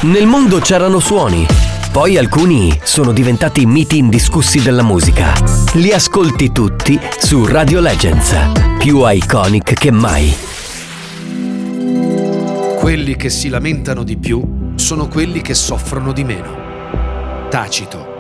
Nel mondo c'erano suoni, poi alcuni sono diventati miti indiscussi della musica. Li ascolti tutti su Radio Legends, più iconic che mai. Quelli che si lamentano di più sono quelli che soffrono di meno. Tacito.